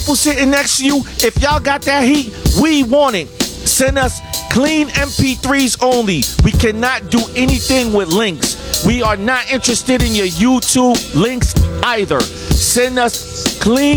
people sitting next to you, if y'all got that heat, we want it. Send us clean MP3s only. We cannot do anything with links. We are not interested in your YouTube links either. Send us clean